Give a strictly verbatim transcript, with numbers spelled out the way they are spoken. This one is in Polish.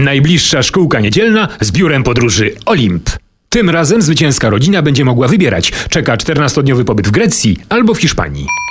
Najbliższa szkółka niedzielna z biurem podróży Olimp. Tym razem zwycięska rodzina będzie mogła wybierać. Czeka czternastodniowy pobyt w Grecji albo w Hiszpanii.